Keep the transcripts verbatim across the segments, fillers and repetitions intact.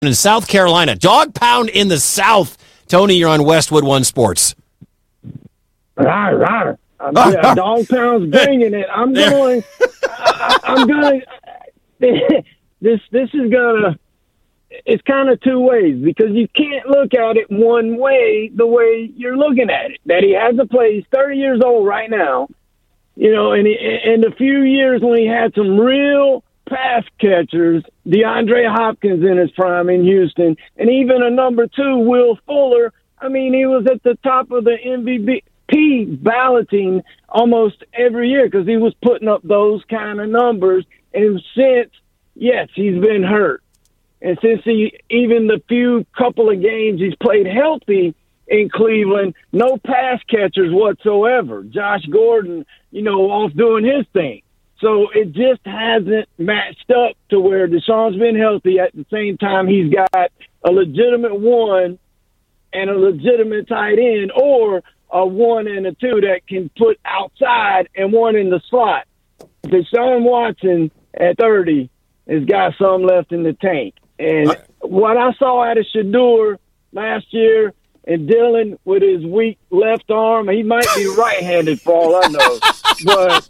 in South Carolina. Dog pound in the South. Tony, you're on Westwood One Sports. Right, right. Uh, yeah, dog pound's bringing it. I'm going. I, I'm going. This this is gonna. It's kind of two ways because you can't look at it one way the way you're looking at it. That he has to play. He's thirty years old right now. You know, and he, in a few years when he had some real pass catchers, DeAndre Hopkins in his prime in Houston, and even a number two, Will Fuller. I mean, he was at the top of the M V P balloting almost every year because he was putting up those kind of numbers. And since, yes, he's been hurt. And since he, even the few couple of games he's played healthy in Cleveland, no pass catchers whatsoever. Josh Gordon, you know, off doing his thing. So it just hasn't matched up to where Deshaun's been healthy. At the same time, he's got a legitimate one and a legitimate tight end, or a one and a two that can put outside and one in the slot. Deshaun Watson at thirty has got some left in the tank. And what I saw out of Shedeur last year, and Dylan with his weak left arm, he might be right-handed for all I know. But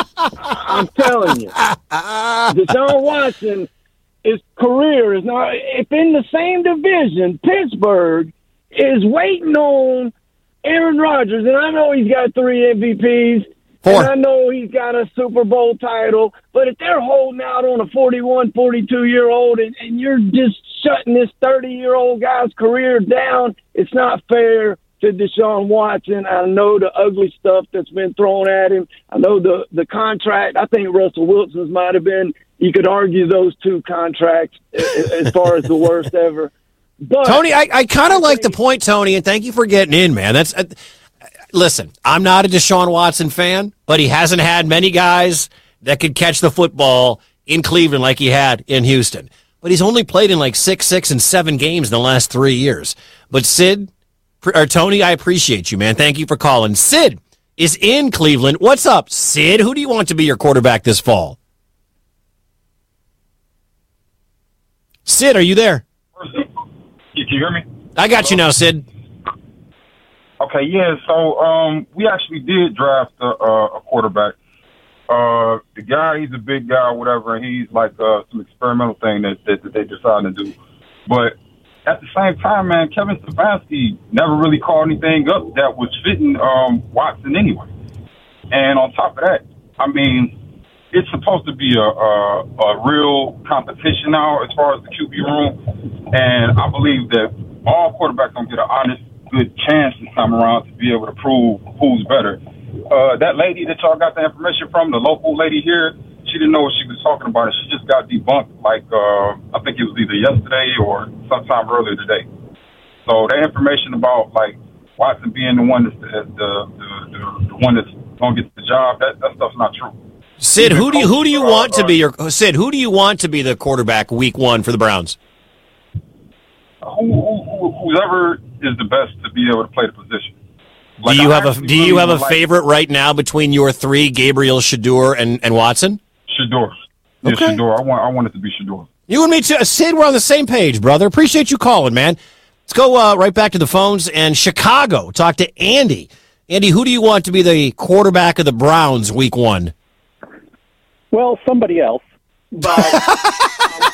I'm telling you, Deshaun Watson, his career is not – if in the same division, Pittsburgh is waiting on Aaron Rodgers, and I know he's got three M V Ps, Four. and I know he's got a Super Bowl title, but if they're holding out on a forty-one, forty-two-year-old and, and you're just shutting this thirty-year-old guy's career down, it's not fair to Deshaun Watson. I know the ugly stuff that's been thrown at him. I know the, the contract. I think Russell Wilson's might have been, you could argue those two contracts as far as the worst ever. But Tony, I, I kind of like the point, Tony, and thank you for getting in, man. That's uh, listen, I'm not a Deshaun Watson fan, but he hasn't had many guys that could catch the football in Cleveland like he had in Houston. But he's only played in like six, six, and seven games in the last three years. But Sid, or Tony, I appreciate you, man. Thank you for calling. Sid is in Cleveland. What's up, Sid? Who do you want to be your quarterback this fall? Sid, are you there? Can you hear me? I got you now, Sid. Okay, yeah. So um, we actually did draft a, a quarterback. Uh, the guy, he's a big guy, or whatever, and he's like uh, some experimental thing that, that, that they decided to do. But at the same time, man, Kevin Stefanski never really called anything up that was fitting um, Watson anyway. And on top of that, I mean, it's supposed to be a, a, a real competition now as far as the Q B room. And I believe that all quarterbacks don't get an honest, good chance this time around to be able to prove who's better. Uh, that lady that y'all got the information from, the local lady here, she didn't know what she was talking about. And she just got debunked, like, uh, I think it was either yesterday or sometime earlier today. So that information about, like, Watson being the one that's the, the, the, the one that's going to get the job, that, that stuff's not true. Sid, who do you who do you want to be your Sid? Who do you want to be the quarterback week one for the Browns? Who, who, whoever is the best to be able to play the position. Like, do you I have a do you have a like, favorite right now between your three, Gabriel, Shedeur, and, and Watson? Shedeur. Yeah, okay. Shedeur. I want I want it to be Shedeur. You and me too. Sid, we're on the same page, brother. Appreciate you calling, man. Let's go uh, right back to the phones and Chicago. Talk to Andy. Andy, who do you want to be the quarterback of the Browns week one? Well, somebody else, but um,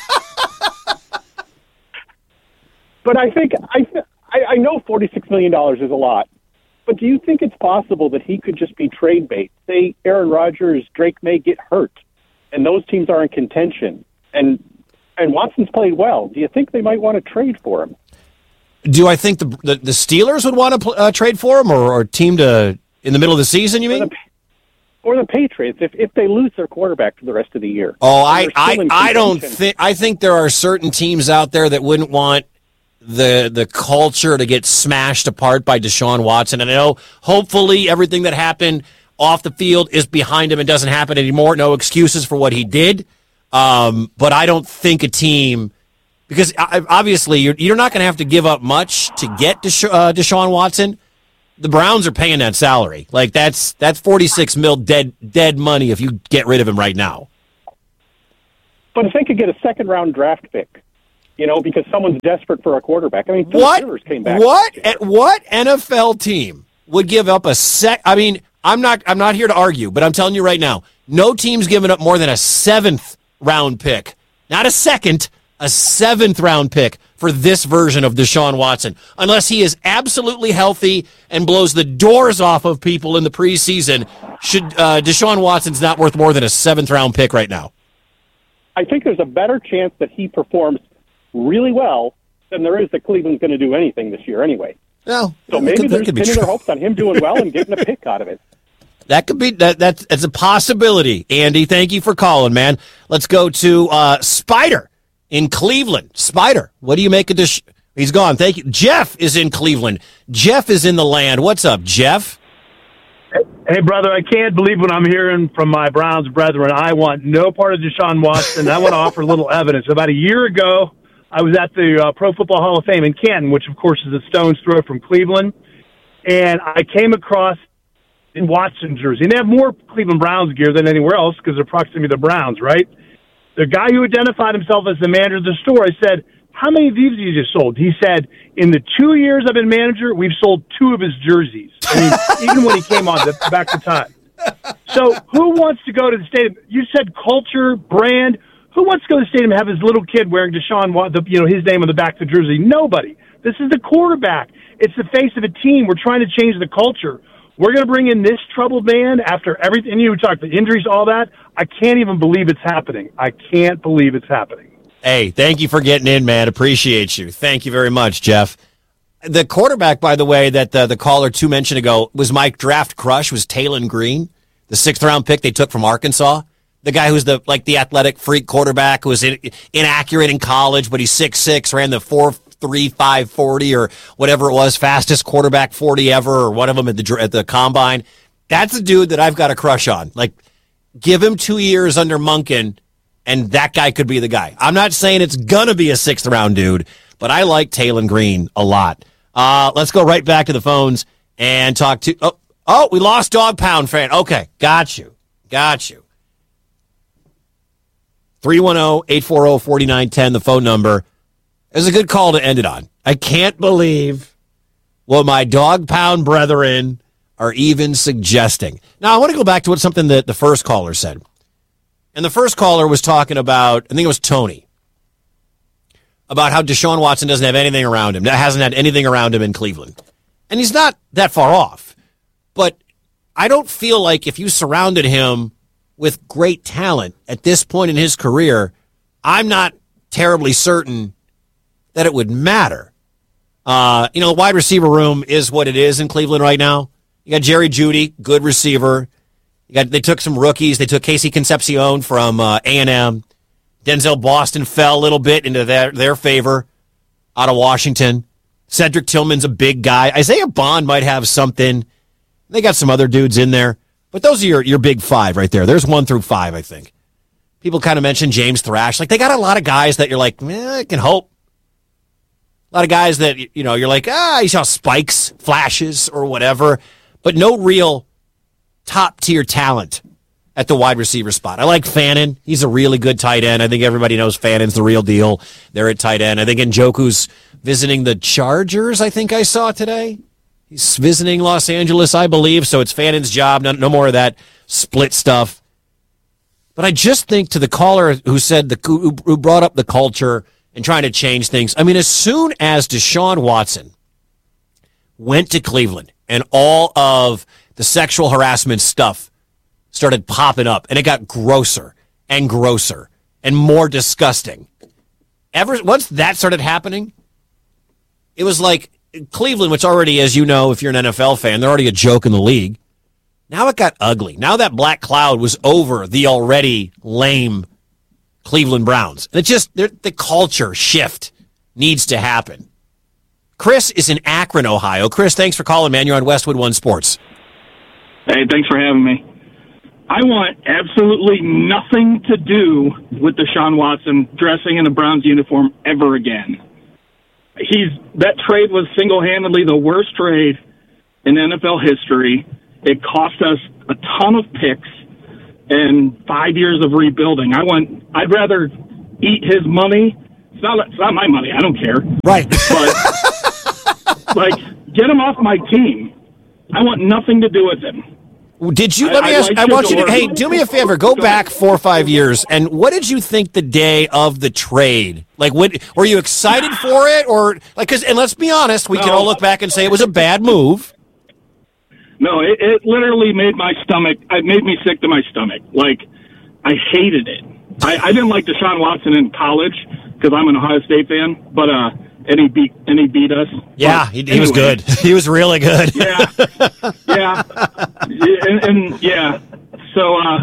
but I think I, I I know forty-six million dollars is a lot, but do you think it's possible that he could just be trade bait? Say Aaron Rodgers, Drake May get hurt, and those teams are in contention, and and Watson's played well. Do you think they might want to trade for him? Do I think the the, the Steelers would want to uh, trade for him, or, or a team to in the middle of the season? You mean? Or the Patriots, if if they lose their quarterback for the rest of the year. Oh, I I, I don't think I think there are certain teams out there that wouldn't want the the culture to get smashed apart by Deshaun Watson. And I know hopefully everything that happened off the field is behind him and doesn't happen anymore. No excuses for what he did. Um, but I don't think a team, because obviously you're you're not going to have to give up much to get Desha, uh, Deshaun Watson. The Browns are paying that salary. Like that's that's forty-six mil dead dead money if you get rid of him right now. But if they could get a second round draft pick you know, because someone's desperate for a quarterback. I mean, Phil what? Rivers came back. What? At what N F L team would give up a sec? I mean, I'm not. I'm not here to argue, but I'm telling you right now, no team's giving up more than a seventh round pick, not a second, a seventh round pick for this version of Deshaun Watson, unless he is absolutely healthy and blows the doors off of people in the preseason. Should uh, Deshaun Watson's not worth more than a seventh round pick right now? I think there's a better chance that he performs really well than there is that Cleveland's going to do anything this year anyway. No, so maybe could, they're pinning their hopes on him doing well and getting a pick out of it. That could be that. That's, that's a possibility. Andy, thank you for calling, man. Let's go to uh, Spider in Cleveland. Spider, what do you make of this? He's gone. Thank you. Jeff is in Cleveland. Jeff is in the land. What's up, Jeff? Hey, brother, I can't believe what I'm hearing from my Browns brethren. I want no part of Deshaun Watson. I want to offer a little evidence. About a year ago, I was at the uh, Pro Football Hall of Fame in Canton, which, of course, is a stone's throw from Cleveland, and I came across in Watson jersey. And they have more Cleveland Browns gear than anywhere else because they're proximity to the Browns, right? The guy who identified himself as the manager of the store, I said, how many of these have you just sold? He said, in the two years I've been manager, we've sold two of his jerseys. I mean, even when he came on the, back to time. So who wants to go to the stadium? You said culture, brand. Who wants to go to the stadium and have his little kid wearing Deshaun, the, you know, his name on the back of the jersey? Nobody. This is the quarterback. It's the face of a team. We're trying to change the culture. We're going to bring in this troubled man after everything. You talked the injuries, all that. I can't even believe it's happening. I can't believe it's happening. Hey, thank you for getting in, man. Appreciate you. Thank you very much, Jeff. The quarterback, by the way, that the, the caller two mentioned ago was my draft crush, was Taylon Green, the sixth round pick they took from Arkansas. The guy who's the like the athletic freak quarterback who was in, inaccurate in college, but he's six six, ran the four three five forty or whatever it was, fastest quarterback forty ever, or one of them at the at the combine. That's a dude that I've got a crush on. Like, give him two years under Monken, and that guy could be the guy. I'm not saying it's gonna be a sixth round dude, but I like Taylon Green a lot. Uh, let's go right back to the phones and talk to. Oh, oh, we lost Dog Pound fan. Okay, got you, got you. three one zero, eight four zero, four nine one zero, the phone number. It was a good call to end it on. I can't believe what my Dog Pound brethren are even suggesting. Now, I want to go back to what something that the first caller said. And the first caller was talking about, I think it was Tony, about how Deshaun Watson doesn't have anything around him, hasn't had anything around him in Cleveland. And he's not that far off. But I don't feel like if you surrounded him with great talent at this point in his career, I'm not terribly certain that it would matter. Uh, you know, the wide receiver room is what it is in Cleveland right now. You got Jerry Jeudy, good receiver. You got they took some rookies. They took Casey Concepcion from uh, A and M. Denzel Boston fell a little bit into their, their favor out of Washington. Cedric Tillman's a big guy. Isaiah Bond might have something. They got some other dudes in there. But those are your, your big five right there. There's one through five, I think. People kind of mentioned James Thrash. Like, they got a lot of guys that you're like, eh, I can hope. A lot of guys that, you know, you're like, ah, you saw spikes, flashes, or whatever. But no real top-tier talent at the wide receiver spot. I like Fannin. He's a really good tight end. I think everybody knows Fannin's the real deal. They're at tight end. I think Njoku's visiting the Chargers, I think I saw today. He's visiting Los Angeles, I believe, so it's Fannin's job. No, no more of that split stuff. But I just think to the caller who said the who brought up the culture and trying to change things. I mean, as soon as Deshaun Watson went to Cleveland and all of the sexual harassment stuff started popping up, and it got grosser and grosser and more disgusting. Ever once that started happening, it was like Cleveland, which already, as you know, if you're an N F L fan, they're already a joke in the league. Now it got ugly. Now that black cloud was over the already lame Cleveland Browns. And it just, the culture shift needs to happen. Chris is in Akron, Ohio. Chris, thanks for calling, man. You're on Westwood One Sports. Hey, thanks for having me. I want absolutely nothing to do with Deshaun Watson dressing in a Browns uniform ever again. He's that trade was single-handedly the worst trade in N F L history. It cost us a ton of picks and five years of rebuilding. I want, I'd rather eat his money It's not, it's not my money. I don't care. Right. But, like, get him off my team. I want nothing to do with him. Did you, let me I, ask, I, like I want you to, Shador. hey, do me a favor, go back four or five years, and what did you think the day of the trade? Like, what, were you excited for it, or, like, cause, and let's be honest, we no. can all look back and say it was a bad move. No, it, it literally made my stomach, it made me sick to my stomach. Like, I hated it. I, I didn't like Deshaun Watson in college, because I'm an Ohio State fan, but, uh, and he beat, and he beat us. Yeah, but he, he anyway. was good. He was really good. Yeah, yeah, and, and yeah. So, uh,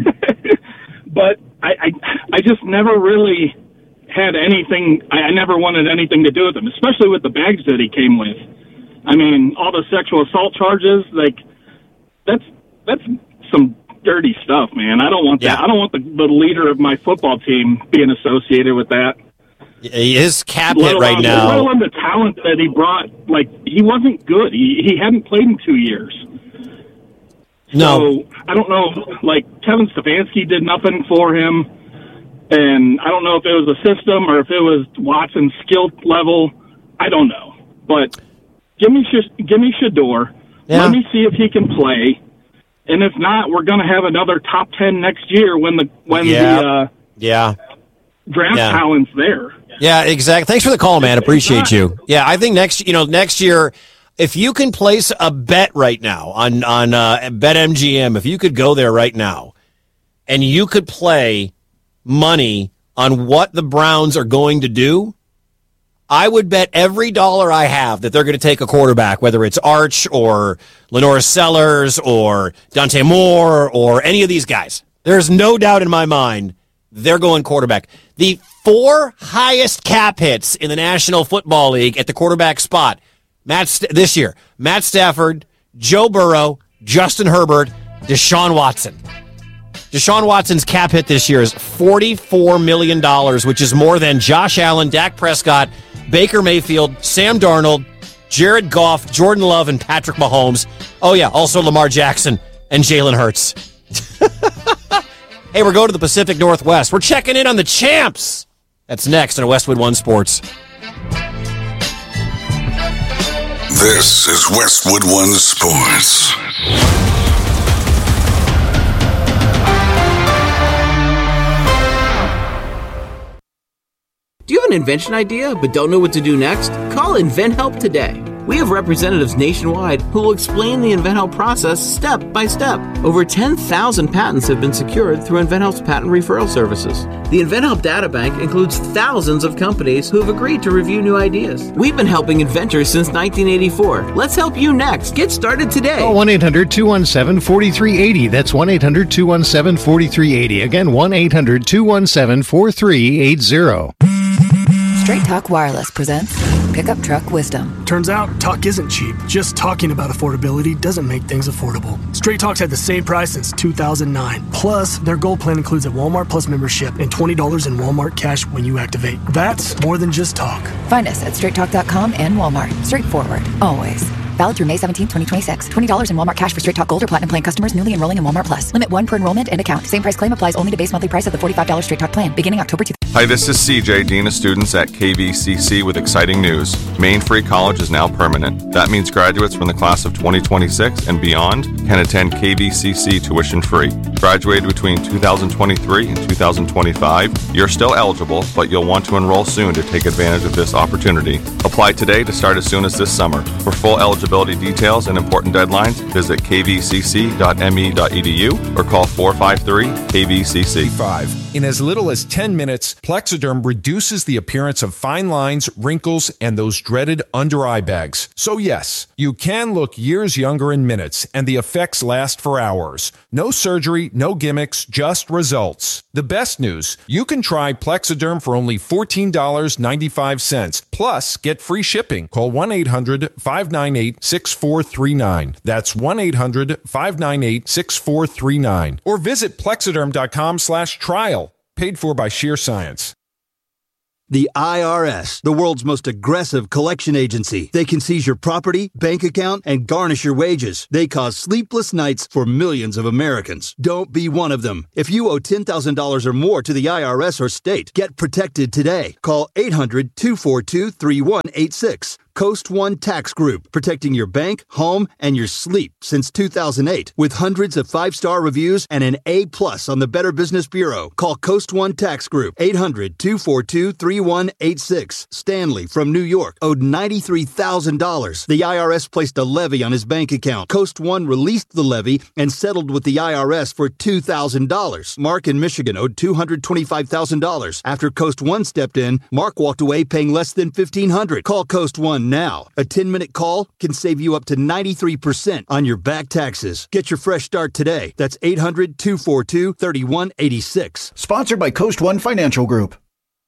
but I, I, I just never really had anything. I, I never wanted anything to do with him, especially with the bags that he came with. I mean, all the sexual assault charges. Like, that's that's some dirty stuff, man. I don't want that. Yeah. I don't want the, the leader of my football team being associated with that. His cap Let hit right alone, now. let alone the talent that he brought. Like, he wasn't good. He he hadn't played in two years. No. So, I don't know. Like, Kevin Stefanski did nothing for him, and I don't know if it was a system or if it was Watson's skill level. I don't know. But give me give me Shador. Yeah. Let me see if he can play. And if not, we're going to have another top ten next year when the when Yeah. the uh, Yeah. draft Yeah. talent's there. Yeah, exactly. Thanks for the call, man. Appreciate you. Yeah, I think next, you know, next year, if you can place a bet right now on on uh, BetMGM, if you could go there right now, and you could play money on what the Browns are going to do, I would bet every dollar I have that they're going to take a quarterback, whether it's Arch or Lenore Sellers or Dante Moore or any of these guys. There's no doubt in my mind they're going quarterback. The four highest cap hits in the National Football League at the quarterback spot Matt St- this year, Matt Stafford, Joe Burrow, Justin Herbert, Deshaun Watson. Deshaun Watson's cap hit this year is forty-four million dollars, which is more than Josh Allen, Dak Prescott, Baker Mayfield, Sam Darnold, Jared Goff, Jordan Love, and Patrick Mahomes. Oh, yeah, also Lamar Jackson and Jalen Hurts. Hey, we're going to the Pacific Northwest. We're checking in on the champs. That's next on Westwood One Sports. This is Westwood One Sports. Do you have an invention idea but don't know what to do next? Call InventHelp today. We have representatives nationwide who will explain the InventHelp process step by step. Over ten thousand patents have been secured through InventHelp's patent referral services. The InventHelp data bank includes thousands of companies who have agreed to review new ideas. We've been helping inventors since nineteen eighty-four. Let's help you next. Get started today. Call one eight hundred two one seven four three eight zero. That's one eight hundred two one seven four three eight zero. Again, one eight hundred two one seven four three eight zero. Straight Talk Wireless presents Pickup Truck Wisdom. Turns out, talk isn't cheap. Just talking about affordability doesn't make things affordable. Straight Talk's had the same price since two thousand nine. Plus, their Gold plan includes a Walmart Plus membership and twenty dollars in Walmart cash when you activate. That's more than just talk. Find us at straight talk dot com and Walmart. Straightforward, always. Valid through May seventeenth, twenty twenty-six. twenty dollars in Walmart cash for Straight Talk Gold or Platinum Plan customers newly enrolling in Walmart Plus. Limit one per enrollment and account. Same price claim applies only to base monthly price of the forty-five dollars Straight Talk plan, beginning October two thousand. Hi, this is C J, Dean of Students at K V C C with exciting news. Maine Free College is now permanent. That means graduates from the class of twenty twenty-six and beyond can attend K V C C tuition free. Graduated between two thousand twenty-three and two thousand twenty-five, you're still eligible, but you'll want to enroll soon to take advantage of this opportunity. Apply today to start as soon as this summer. For full eligibility details and important deadlines, visit k v c c dot m e dot e d u or call four five three K V C C. Five. In as little as ten minutes, Plexiderm reduces the appearance of fine lines, wrinkles, and those dreaded under-eye bags. So yes, you can look years younger in minutes, and the effects last for hours. No surgery, no gimmicks, just results. The best news, you can try Plexiderm for only fourteen dollars and ninety-five cents. Plus, get free shipping. Call one eight hundred five nine eight six four three nine. That's one eight hundred five nine eight six four three nine. Or visit plexiderm dot com slash trial. Paid for by Sheer Science. The I R S, the world's most aggressive collection agency. They can seize your property, bank account, and garnish your wages. They cause sleepless nights for millions of Americans. Don't be one of them. If you owe ten thousand dollars or more to the I R S or state, get protected today. Call eight hundred, two four two, three one eight six. Coast One Tax Group, protecting your bank, home, and your sleep since two thousand eight. With hundreds of five-star reviews and an A plus on the Better Business Bureau. Call Coast One Tax Group, eight hundred, two four two, three one eight six. Stanley from New York owed ninety-three thousand dollars. The I R S placed a levy on his bank account. Coast One released the levy and settled with the I R S for two thousand dollars. Mark in Michigan owed two hundred twenty-five thousand dollars. After Coast One stepped in, Mark walked away paying less than fifteen hundred dollars. Call Coast One now. A ten-minute call can save you up to ninety-three percent on your back taxes. Get your fresh start today. That's eight hundred, two four two, three one eight six. Sponsored by Coast One Financial Group.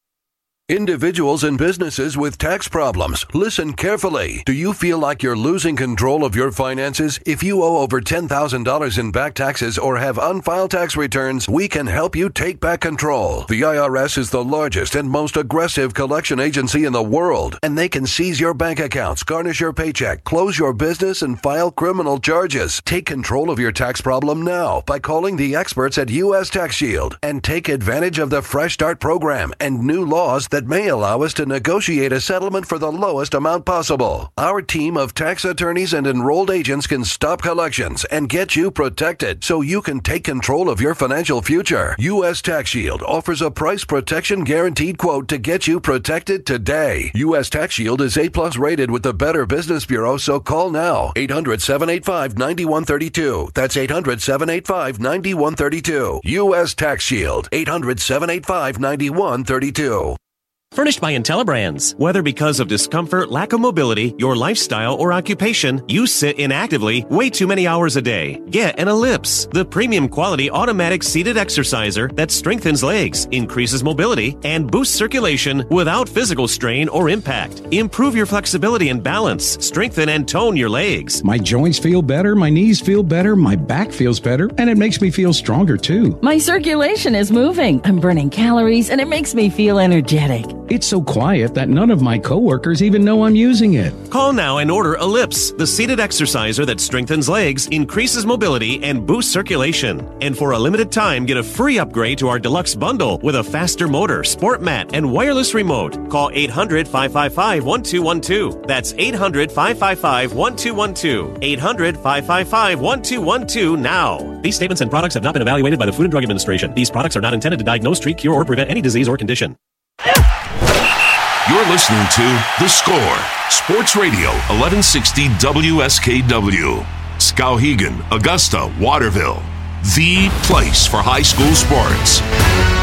Individuals and businesses with tax problems, listen carefully. Do you feel like you're losing control of your finances? If you owe over ten thousand dollars in back taxes or have unfiled tax returns, we can help you take back control. The I R S is the largest and most aggressive collection agency in the world, and they can seize your bank accounts, garnish your paycheck, close your business, and file criminal charges. Take control of your tax problem now by calling the experts at U S Tax Shield and take advantage of the Fresh Start program and new laws that that may allow us to negotiate a settlement for the lowest amount possible. Our team of tax attorneys and enrolled agents can stop collections and get you protected so you can take control of your financial future. U S Tax Shield offers a price protection guaranteed quote to get you protected today. U S Tax Shield is A plus rated with the Better Business Bureau, so call now. eight hundred, seven eight five, nine one three two. That's eight hundred, seven eight five, nine one three two. U S Tax Shield. eight hundred, seven eight five, nine one three two. Furnished by IntelliBrands. Whether because of discomfort, lack of mobility, your lifestyle, or occupation, you sit inactively way too many hours a day. Get an Ellipse, the premium quality automatic seated exerciser that strengthens legs, increases mobility, and boosts circulation without physical strain or impact. Improve your flexibility and balance, strengthen and tone your legs. My joints feel better, my knees feel better, my back feels better, and it makes me feel stronger too. My circulation is moving, I'm burning calories, and it makes me feel energetic. It's so quiet that none of my coworkers even know I'm using it. Call now and order Ellipse, the seated exerciser that strengthens legs, increases mobility, and boosts circulation. And for a limited time, get a free upgrade to our deluxe bundle with a faster motor, sport mat, and wireless remote. Call eight hundred, five five five, one two one two. That's eight hundred, five five five, one two one two. eight hundred, five five five, one two one two now. These statements and products have not been evaluated by the Food and Drug Administration. These products are not intended to diagnose, treat, cure, or prevent any disease or condition. You're listening to The Score, Sports Radio, eleven sixty W S K W. Skowhegan, Augusta, Waterville. The place for high school sports.